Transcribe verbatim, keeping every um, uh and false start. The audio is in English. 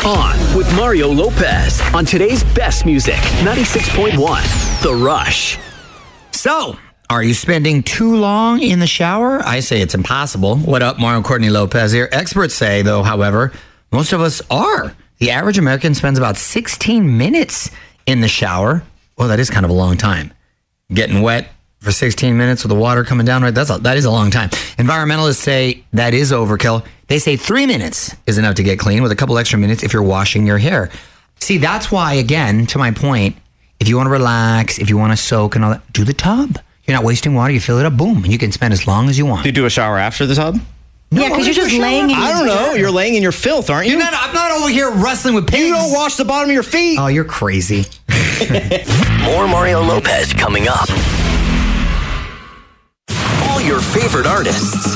On with Mario Lopez on today's best music, ninety-six point one, The Rush. So, are you spending too long in the shower? I say it's impossible. What up, Mario Courtney Lopez here. Experts say, though, however, most of us are. The average American spends about sixteen minutes in the shower. Well, that is kind of a long time. Getting wet for sixteen minutes with the water coming down, right? That's a, that is a long time. Environmentalists say that is overkill. They say three minutes is enough to get clean, with a couple extra minutes if you're washing your hair. See, that's why, again, to my point, if you want to relax, if you want to soak and all that, do the tub. You're not wasting water. You fill it up, boom, and you can spend as long as you want. Do you do a shower after the tub? No, yeah, because you're just laying in your I don't know. You're laying in your filth, aren't you? You're not, I'm not over here wrestling with pigs. You don't wash the bottom of your feet. Oh, you're crazy. More Mario Lopez coming up. All your favorite artists.